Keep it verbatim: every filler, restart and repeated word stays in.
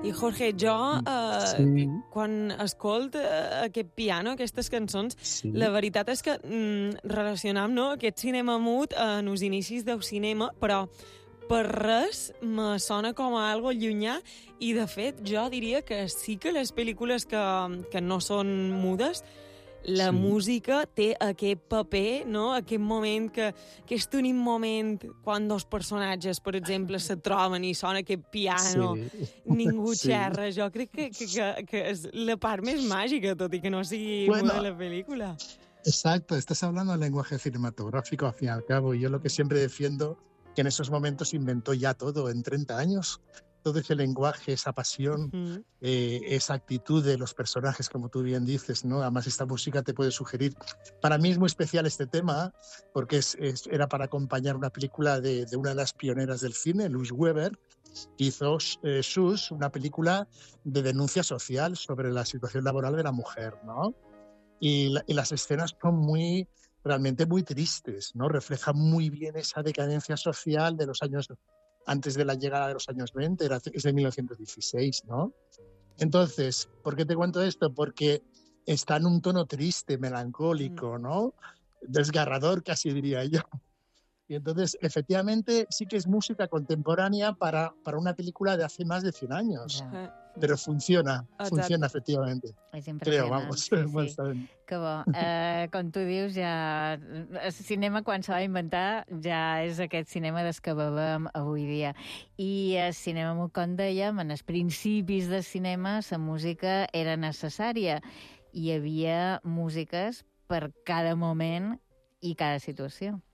I Jorge, jo, eh, Sí. quan escolt eh, aquest piano, aquestes cançons, Sí. la veritat és que mm, relacionam, no?, aquest cinema mut en els inicis del cinema, però per res me sona com a algo llunyà i, de fet, jo diria que sí que les pel·lícules que, que no són mudes, la Sí. música té aquest paper, no?, aquest moment que, que és un moment quan dos personatges, per exemple, se troben i sona aquest piano, Sí. ningú Sí. xerra. Jo crec que, que, que, que és la part més màgica, tot i que no sigui Bueno, muda la pel·lícula. Exacto, estás hablando del lenguaje cinematográfico, al fin y al cabo, y yo lo que siempre defiendo, que en esos momentos se inventó ya todo, en treinta años, todo ese lenguaje, esa pasión, Mm. eh, esa actitud de los personajes, como tú bien dices, ¿no? Además, esta música te puede sugerir. Para mí es muy especial este tema, porque es, es- era para acompañar una película de, de una de las pioneras del cine, Louise Weber, que hizo eh, Sus, una película de denuncia social sobre la situación laboral de la mujer, ¿no? Y, la- y las escenas son muy, realmente muy tristes, ¿no? Reflejan muy bien esa decadencia social de los años, antes de la llegada de los años veinte, era, es de mil novecientos dieciséis, ¿no? Entonces, ¿por qué te cuento esto? Porque está en un tono triste, melancólico, ¿no? Desgarrador, casi diría yo. Y entonces, efectivamente, sí que es música contemporánea para, para una película de hace más de cien años. Ja. Eh, Pero funciona, Exacte. funciona efectivamente. És Creo, impressionant, vamos. sí, Bueno, sí. está bien. Que bo. Eh, com tu dius, ja... El cinema, quan se va inventar, ja és aquest cinema des que bevem avui dia. I el cinema, com dèiem, en els principis del cinema, la música era necessària. Hi havia músiques per cada moment i cada situació.